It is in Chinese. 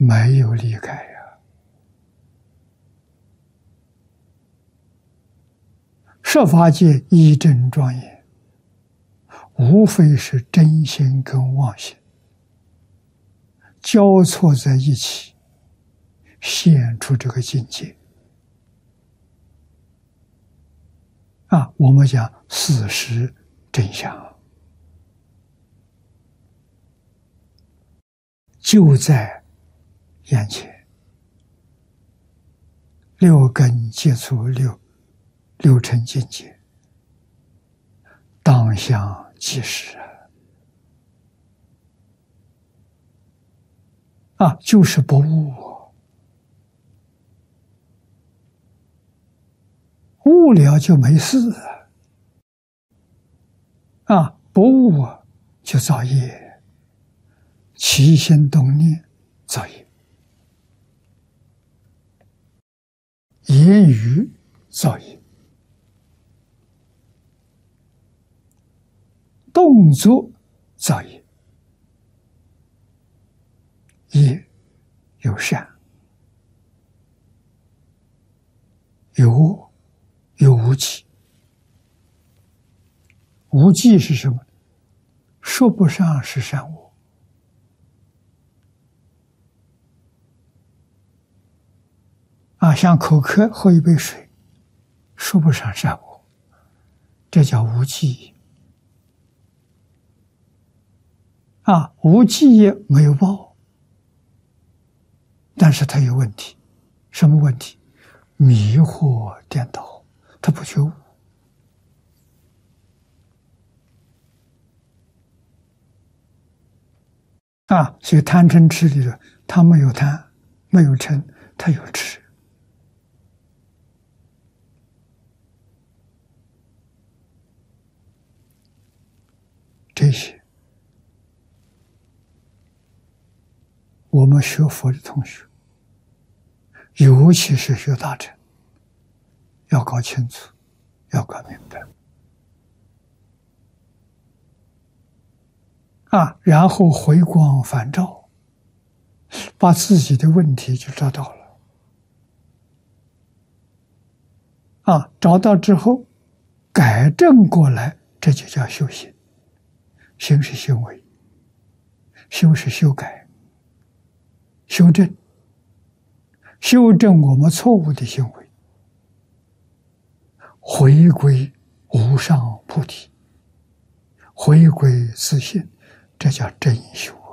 没有离开呀。十法界一真庄严，无非是真心跟妄心交错在一起，现出这个境界。我们讲事实真相，就在眼前，六根接触六尘境界，当下即时就是不悟。悟了就没事不悟就造业，起心动念造业，言语造业，动作造业，业有善有恶有无记。无记是什么？说不上是善恶。像口渴喝一杯水，说不上善恶，这叫无记。无记也没有报，但是它有问题。什么问题？迷惑颠倒，他不觉悟。所以贪嗔痴里头，他没有贪，没有嗔，他有痴。这些我们学佛的同学，尤其是学大乘，要搞清楚，要搞明白。然后回光返照，把自己的问题就找到了。找到之后，改正过来，这就叫修行。行是行为，修是修改、修正，修正我们错误的行为，回归无上菩提，回归自信，这叫真修。